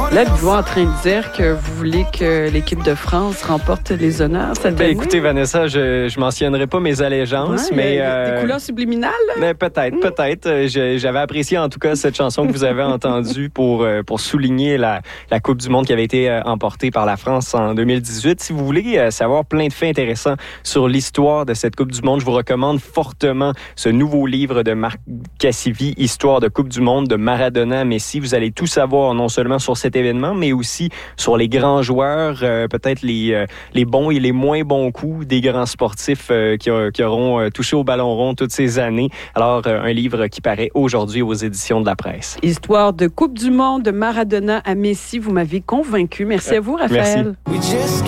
Là, êtes-vous en train de dire que vous voulez que l'équipe de France remporte les honneurs cette année? Écoutez, Vanessa, je mentionnerai pas mes allégeances, mais... des couleurs subliminales? Mais peut-être. J'avais apprécié en tout cas cette chanson que vous avez entendue pour souligner la Coupe du Monde qui avait été emportée par la France en 2018. Si vous voulez savoir plein de faits intéressants sur l'histoire de cette Coupe du Monde, je vous recommande fortement ce nouveau livre de Marc Cassivi, Histoire de Coupe du Monde de Maradona à Messi. Vous allez tout savoir non seulement sur cet événement, mais aussi sur les grands joueurs, peut-être les bons et les moins bons coups des grands sportifs qui auront touché au ballon rond toutes ces années. Alors, un livre qui paraît aujourd'hui aux éditions de la Presse. Histoire de Coupe du Monde de Maradona à Messi. Vous m'avez convaincu. Merci à vous, Raphaël. Merci.